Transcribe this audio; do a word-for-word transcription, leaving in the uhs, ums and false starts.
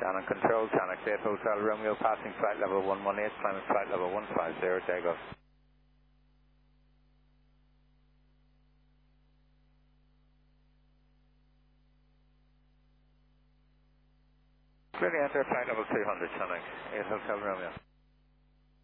Canon Control, Canucks eight Hotel Romeo, passing flight level one one eight, climbing flight level one five zero, takeoff. Clearly enter flight level two hundred, Canucks eight Hotel Romeo.